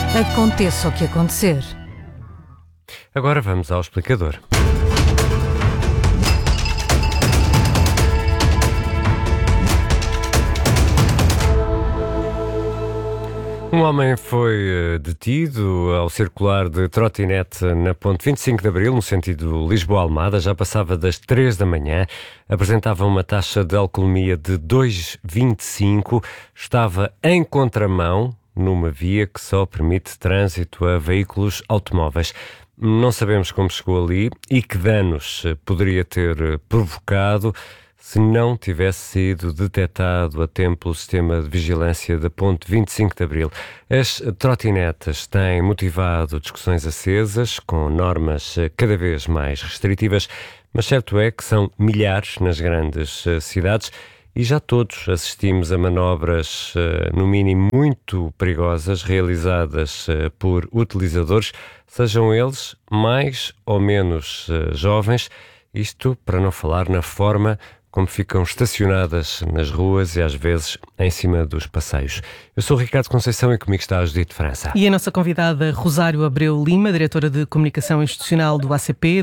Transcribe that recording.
Aconteça o que acontecer. Agora vamos ao explicador. Um homem foi detido ao circular de trotinete na ponte 25 de Abril, no sentido Lisboa-Almada. Já passava das 3 da manhã, apresentava uma taxa de alcoolemia de 2,25, estava em contramão numa via que só permite trânsito a veículos automóveis. Não sabemos como chegou ali e que danos poderia ter provocado se não tivesse sido detectado a tempo pelo sistema de vigilância da ponte 25 de Abril. As trotinetas têm motivado discussões acesas, com normas cada vez mais restritivas, mas certo é que são milhares nas grandes cidades e já todos assistimos a manobras, no mínimo, muito perigosas, realizadas por utilizadores, sejam eles mais ou menos jovens, isto para não falar na forma como ficam estacionadas nas ruas e às vezes em cima dos passeios. Eu sou o Ricardo Conceição e comigo está a Judite França. E a nossa convidada Rosário Abreu Lima, diretora de Comunicação Institucional do ACP,